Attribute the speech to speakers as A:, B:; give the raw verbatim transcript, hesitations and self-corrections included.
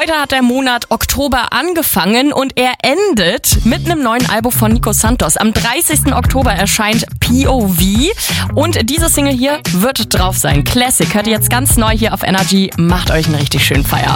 A: Heute hat der Monat Oktober angefangen und er endet mit einem neuen Album von Nico Santos. Am dreißigsten Oktober erscheint P O V und diese Single hier wird drauf sein. Classic, hört ihr jetzt ganz neu hier auf Energy. Macht euch einen richtig schönen Feierabend.